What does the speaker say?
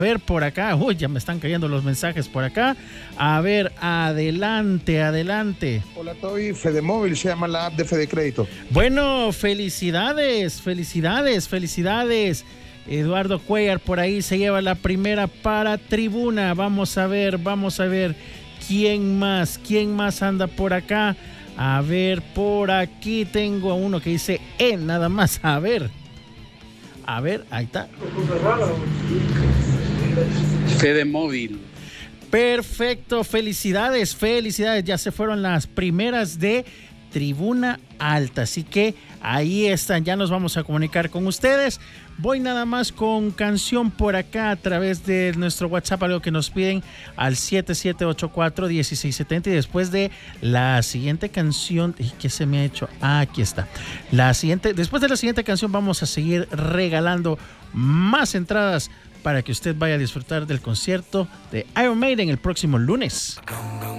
ver por acá. Uy, ya me están cayendo los mensajes por acá. A ver, adelante. Hola, Toby. Fedemóvil se llama la app de Fede Crédito. Bueno, felicidades. Eduardo Cuellar por ahí se lleva la primera para Tribuna. Vamos a ver quién más anda por acá. A ver, por aquí tengo a uno que dice nada más. A ver, ahí está. Fedemóvil. Perfecto, felicidades. Ya se fueron las primeras de Tribuna Alta, así que ahí están, ya nos vamos a comunicar con ustedes. Voy nada más con canción por acá a través de nuestro WhatsApp, algo que nos piden al 7784-1670, y después de la siguiente canción, ¿qué se me ha hecho? Aquí está. Después de la siguiente canción vamos a seguir regalando más entradas para que usted vaya a disfrutar del concierto de Iron Maiden el próximo lunes.